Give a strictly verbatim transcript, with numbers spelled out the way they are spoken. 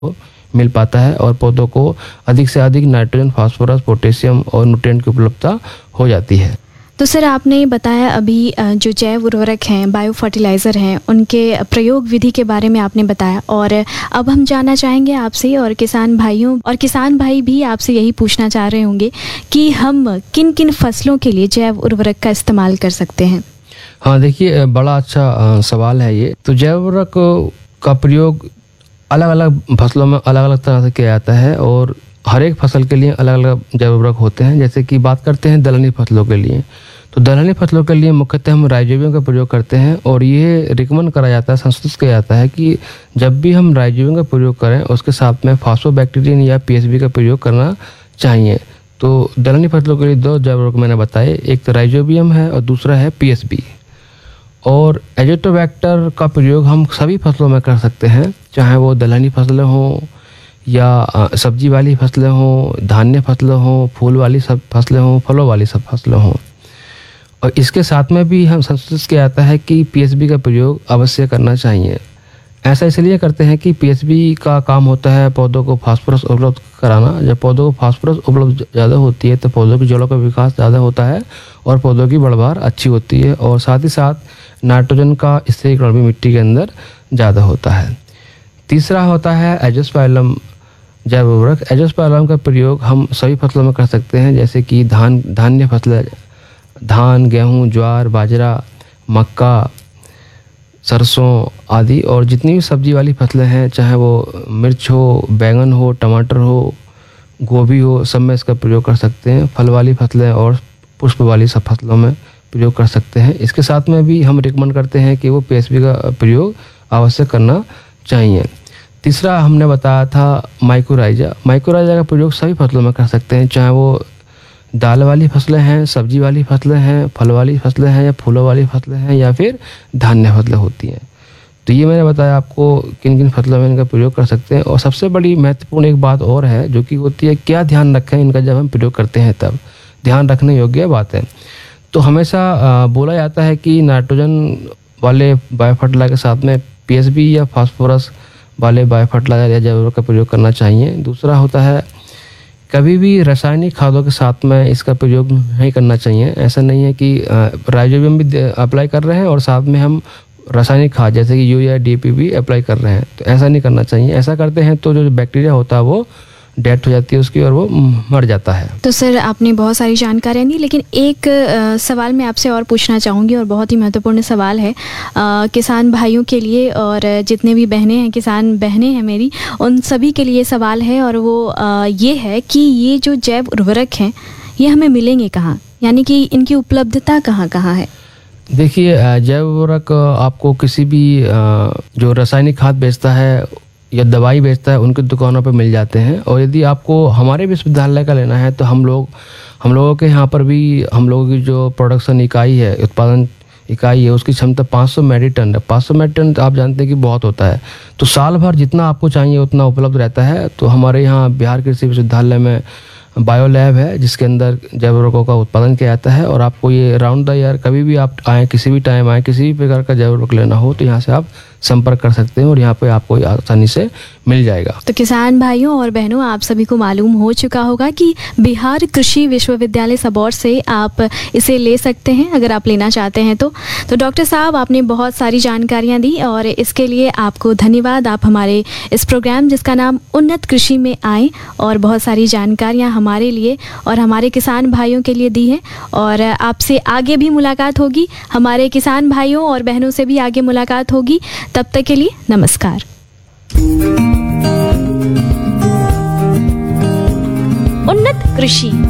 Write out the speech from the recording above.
मिल पाता है और पौधों को अधिक से अधिक नाइट्रोजन, फास्फोरस, पोटेशियम और न्यूट्रिएंट की उपलब्धता हो जाती है। तो सर आपने बताया अभी जो जैव उर्वरक हैं, बायो फर्टिलाइज़र हैं, उनके प्रयोग विधि के बारे में आपने बताया, और अब हम जानना चाहेंगे आपसे, और किसान भाइयों और किसान भाई भी आपसे यही पूछना चाह रहे होंगे कि हम किन किन फसलों के लिए जैव उर्वरक का इस्तेमाल कर सकते हैं। हाँ देखिए, बड़ा अच्छा सवाल है ये। तो जैव उर्वरक का प्रयोग अलग अलग फसलों में अलग अलग तरह से किया जाता है और हर एक फसल के लिए अलग अलग जैव उर्वरक होते हैं। जैसे कि बात करते हैं दलहनी फसलों के लिए, तो दलहनी फसलों के लिए मुख्यतः हम राइजोबियम का प्रयोग करते हैं और ये रिकमेंड करा जाता है, संशोधित किया जाता है कि जब भी हम राइजोबियम का प्रयोग करें उसके साथ में फॉस्फोबैक्टीरियम या पीएसबी का प्रयोग करना चाहिए। तो दलहनी फसलों के लिए दो जैव उर्वरक मैंने बताए, एक तो राइजोबियम है और दूसरा है पीएसबी। और एजोटोबैक्टर का प्रयोग हम सभी फसलों में कर सकते हैं, चाहे वो दलहनी फसलें हों या सब्जी वाली फसलें हों, धान्य फसलें हों, फूल वाली सब फसलें हों, फलों वाली सब फसलें हों। और इसके साथ में भी हम संशोधित किया जाता है कि पीएसबी का प्रयोग अवश्य करना चाहिए। ऐसा इसलिए करते हैं कि पीएसबी का काम होता है पौधों को फास्फोरस उपलब्ध कराना। जब पौधों को फास्फोरस उपलब्ध ज़्यादा होती है तो पौधों की जड़ों का विकास ज़्यादा होता है और पौधों की बढ़वार अच्छी होती है, और साथ ही साथ नाइट्रोजन का स्थिरीकरण भी मिट्टी के अंदर ज़्यादा होता है। तीसरा होता है एजोस्पाइलम जैव उर्वरक। एजोस्पाइलम का प्रयोग हम सभी फसलों में कर सकते हैं, जैसे कि धान धान्य फसलें, धान, गेहूँ, ज्वार, बाजरा, मक्का, सरसों आदि, और जितनी भी सब्जी वाली फसलें हैं, चाहे वो मिर्च हो, बैंगन हो, टमाटर हो, गोभी हो, सब में इसका प्रयोग कर सकते हैं। फल वाली फसलें और पुष्प वाली सब फसलों में प्रयोग कर सकते हैं। इसके साथ में भी हम रिकमेंड करते हैं कि वो पीएसबी का प्रयोग अवश्य करना चाहिए। तीसरा हमने बताया था माइकोराइजा। माइकोराइजा का प्रयोग सभी फसलों में कर सकते हैं, चाहे वो दाल वाली फसलें हैं, सब्जी वाली फसलें हैं, फल वाली फसलें हैं या फूलों वाली फसलें हैं या फिर धान्य फसलें होती हैं। तो ये मैंने बताया आपको किन किन फसलों में इनका प्रयोग कर सकते हैं। और सबसे बड़ी महत्वपूर्ण एक बात और है जो कि होती है, क्या ध्यान रखें इनका जब हम प्रयोग करते हैं, तब ध्यान रखने योग्य बात है। तो हमेशा बोला जाता है कि नाइट्रोजन वाले बायो फर्टिलाइजर के साथ में पीएसबी या फास्फोरस वाले बायो फर्टिलाइजर या जैव उर्वरक का प्रयोग करना चाहिए। दूसरा होता है, कभी भी रासायनिक खादों के साथ में इसका प्रयोग नहीं करना चाहिए। ऐसा नहीं है कि राइजोबियम भी अप्लाई कर रहे हैं और साथ में हम रासायनिक खाद जैसे कि यूरिया, डीएपी भी अप्लाई कर रहे हैं, तो ऐसा नहीं करना चाहिए। ऐसा करते हैं तो जो बैक्टीरिया होता है वो डेथ हो जाती है उसकी और वो मर जाता है। तो सर आपने बहुत सारी जानकारियाँ दी, लेकिन एक आ, सवाल मैं आपसे और पूछना चाहूँगी और बहुत ही महत्वपूर्ण सवाल है आ, किसान भाइयों के लिए, और जितने भी बहनें हैं, किसान बहनें हैं मेरी, उन सभी के लिए सवाल है, और वो आ, ये है कि ये जो जैव उर्वरक हैं ये हमें मिलेंगे कहाँ, यानी कि इनकी उपलब्धता कहाँ कहाँ है। देखिए, जैव उर्वरक आपको किसी भी जो रासायनिक खाद बेचता है या दवाई बेचता है उनकी दुकानों पर मिल जाते हैं। और यदि आपको हमारे विश्वविद्यालय का लेना है तो हम लोग हम लोगों के यहाँ पर भी हम लोगों की जो प्रोडक्शन इकाई है, उत्पादन इकाई है, उसकी क्षमता पाँच सौ मेट्रिक टन है। पाँच सौ मेट्रिक टन आप जानते हैं कि बहुत होता है, तो साल भर जितना आपको चाहिए उतना उपलब्ध रहता है। तो हमारे यहाँ बिहार कृषि विश्वविद्यालय में बायो लैब है जिसके अंदर जैव उर्वरकों का उत्पादन किया जाता है, और आपको ये राउंड द ईयर कभी भी आप आएँ, किसी भी टाइम आएँ, किसी भी प्रकार का जैव उर्वरक लेना हो तो यहाँ से आप संपर्क कर सकते हैं और यहाँ पे आपको आसानी से मिल जाएगा। तो किसान भाइयों और बहनों, आप सभी को मालूम हो चुका होगा कि बिहार कृषि विश्वविद्यालय सबौर से आप इसे ले सकते हैं अगर आप लेना चाहते हैं तो। तो डॉक्टर साहब, आपने बहुत सारी जानकारियाँ दी और इसके लिए आपको धन्यवाद। आप हमारे इस प्रोग्राम जिसका नाम उन्नत कृषि में आए और बहुत सारी जानकारियाँ हमारे लिए और हमारे किसान भाइयों के लिए दी हैं, और आपसे आगे भी मुलाकात होगी, हमारे किसान भाइयों और बहनों से भी आगे मुलाकात होगी। तब तक के लिए नमस्कार। उन्नत कृषि।